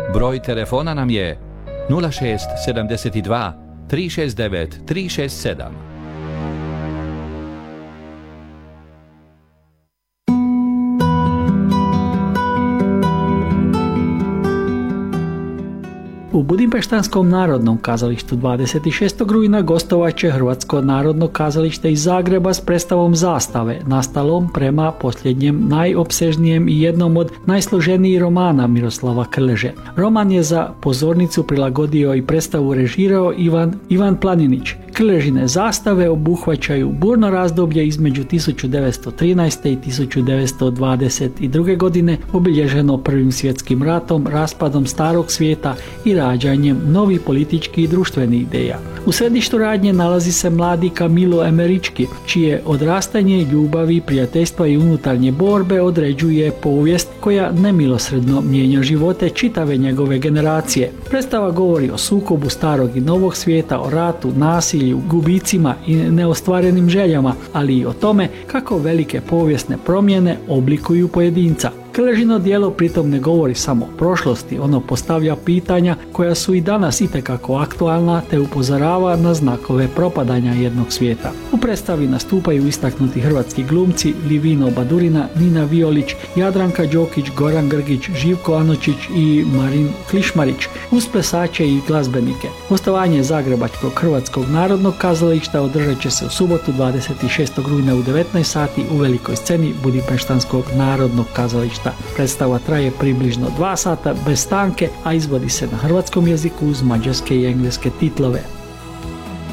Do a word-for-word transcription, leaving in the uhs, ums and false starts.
Broj telefona nam je nula šest sedam dva tri šest devet tri šest sedam. U Budimpeštanskom narodnom kazalištu dvadeset šestog rujna gostovat će Hrvatsko narodno kazalište iz Zagreba s predstavom Zastave, nastalom prema posljednjem najopsežnijem i jednom od najsloženijih romana Miroslava Krleže. Roman je za pozornicu prilagodio i predstavu režirao Ivan, Ivan Planinić. Krležine Zastave obuhvaćaju burno razdoblje između tisuću devetsto trinaeste i tisuću devetsto dvadeset druge. godine, obilježeno Prvim svjetskim ratom, raspadom starog svijeta i rađanjem novih političkih i društvenih ideja. U središtu radnje nalazi se mladi Camilo Emerički, čije odrastanje, ljubavi, prijateljstva i unutarnje borbe određuje povijest koja nemilosredno mijenja živote čitave njegove generacije. Predstava govori o sukobu starog i novog svijeta, o ratu, nasilju, gubicima i neostvarenim željama, ali i o tome kako velike povijesne promjene oblikuju pojedinca. Krležino djelo pritom ne govori samo o prošlosti, ono postavlja pitanja koja su i danas itekako aktualna te upozorava na znakove propadanja jednog svijeta. U predstavi nastupaju istaknuti hrvatski glumci Livino Badurina, Nina Violić, Jadranka Đokić, Goran Grgić, Živko Anočić i Marin Klišmarić, uz plesače i glazbenike. Gostovanje Zagrebačkog Hrvatskog narodnog kazališta održat će se u subotu dvadeset šestog rujna u devetnaest sati u velikoj sceni Budimpeštanskog narodnog kazališta. Predstava traje približno dva sata bez stanke, a izvodi se na hrvatskom jeziku uz mađarske i engleske titlove.